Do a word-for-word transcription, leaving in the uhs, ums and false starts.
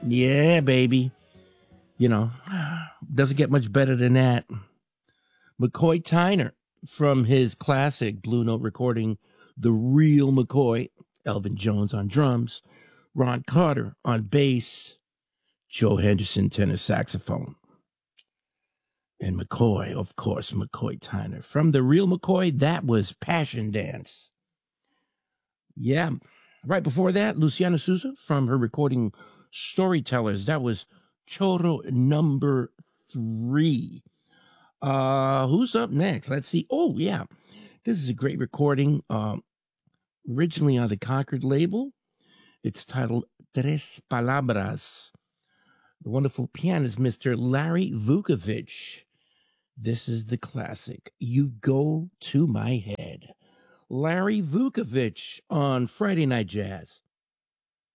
Yeah, baby. You know, doesn't get much better than that. McCoy Tyner from his classic Blue Note recording, The Real McCoy. Elvin Jones on drums, Ron Carter on bass, Joe Henderson tenor saxophone. And McCoy, of course, McCoy Tyner. From The Real McCoy, that was Passion Dance. Yeah. Right before that, Luciana Souza from her recording Storytellers. That was Choro number three. Uh, who's up next? Let's see. Oh, yeah. This is a great recording. Um, originally on the Concord label. It's titled Tres Palabras. The wonderful pianist, Mister Larry Vukovich. This is the classic, You Go to My Head. Larry Vukovich on Friday Night Jazz.